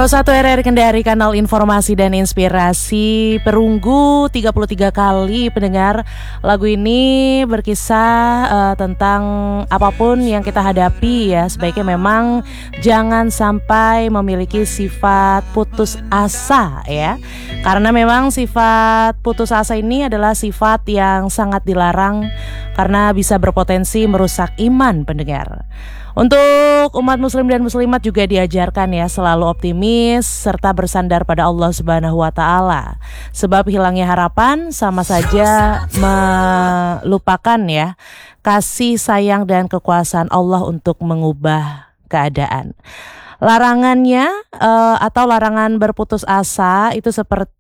101 RRI Kendari, kanal informasi dan inspirasi. Perunggu 33 kali pendengar. Lagu ini berkisah tentang apapun yang kita hadapi ya, sebaiknya memang jangan sampai memiliki sifat putus asa ya. Karena memang sifat putus asa ini adalah sifat yang sangat dilarang karena bisa berpotensi merusak iman pendengar. Untuk umat muslim dan muslimat juga diajarkan ya selalu optimis serta bersandar pada Allah Subhanahu wa taala. Sebab hilangnya harapan sama saja melupakan ya kasih sayang dan kekuasaan Allah untuk mengubah keadaan. Larangannya atau larangan berputus asa itu seperti